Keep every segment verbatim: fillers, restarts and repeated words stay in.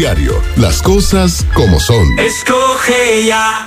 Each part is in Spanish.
Diario, las cosas como son. Escoge ya.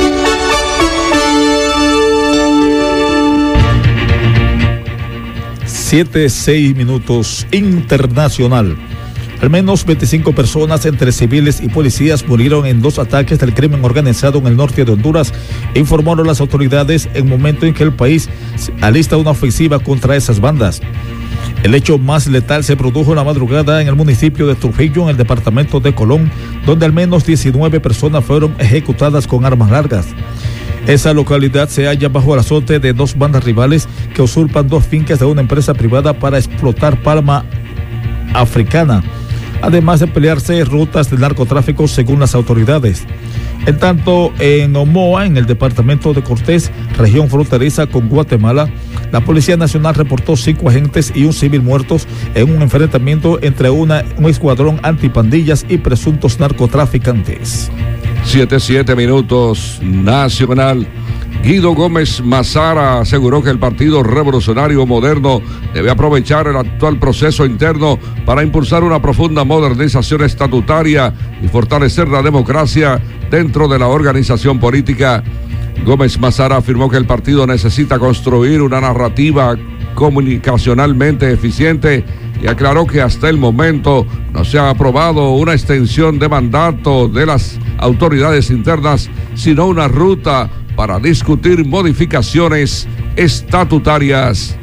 Siete, seis minutos. Internacional. Al menos veinticinco personas, entre civiles y policías, murieron en dos ataques del crimen organizado en el norte de Honduras, informaron las autoridades en momento en que el país alista una ofensiva contra esas bandas. El hecho más letal se produjo en la madrugada en el municipio de Trujillo, en el departamento de Colón, donde al menos diecinueve personas fueron ejecutadas con armas largas. Esa localidad se halla bajo el azote de dos bandas rivales que usurpan dos fincas de una empresa privada para explotar palma africana, además de pelearse rutas de narcotráfico según las autoridades. En tanto, en Omoa, en el departamento de Cortés, región fronteriza con Guatemala, la Policía Nacional reportó cinco agentes y un civil muertos en un enfrentamiento entre una, un escuadrón antipandillas y presuntos narcotraficantes. Siete, siete minutos. Nacional. Guido Gómez Mazara aseguró que el Partido Revolucionario Moderno debe aprovechar el actual proceso interno para impulsar una profunda modernización estatutaria y fortalecer la democracia dentro de la organización política. Gómez Mazara afirmó que el partido necesita construir una narrativa comunicacionalmente eficiente y aclaró que hasta el momento no se ha aprobado una extensión de mandato de las autoridades internas, sino una ruta para discutir modificaciones estatutarias.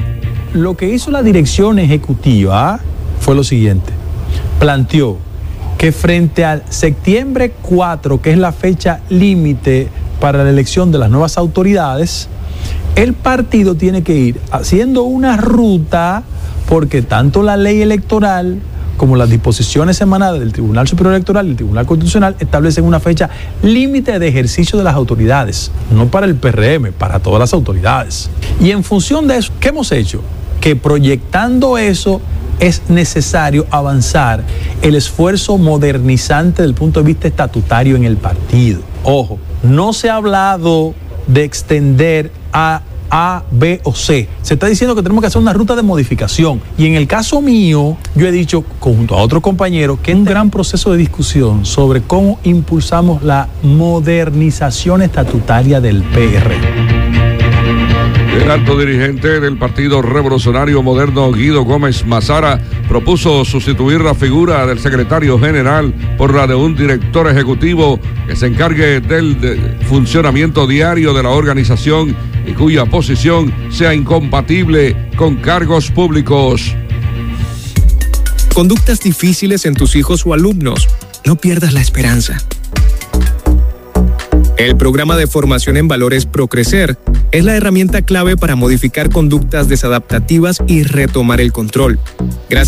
Lo que hizo la dirección ejecutiva fue lo siguiente: planteó que frente al septiembre cuatro, que es la fecha límite para la elección de las nuevas autoridades, el partido tiene que ir haciendo una ruta, porque tanto la ley electoral como las disposiciones emanadas del Tribunal Superior Electoral y el Tribunal Constitucional establecen una fecha límite de ejercicio de las autoridades, no para el P R M, para todas las autoridades. Y en función de eso, ¿qué hemos hecho? Que proyectando eso es necesario avanzar el esfuerzo modernizante desde el punto de vista estatutario en el partido. Ojo, no se ha hablado de extender a A, B o C. Se está diciendo que tenemos que hacer una ruta de modificación. Y en el caso mío, yo he dicho, junto a otro compañero, que es un gran proceso de discusión sobre cómo impulsamos la modernización estatutaria del P R. El alto dirigente del Partido Revolucionario Moderno, Guido Gómez Mazara, propuso sustituir la figura del secretario general por la de un director ejecutivo que se encargue del de funcionamiento diario de la organización y cuya posición sea incompatible con cargos públicos. Conductas difíciles en tus hijos o alumnos. No pierdas la esperanza. El programa de formación en valores Procrecer es la herramienta clave para modificar conductas desadaptativas y retomar el control. Gracias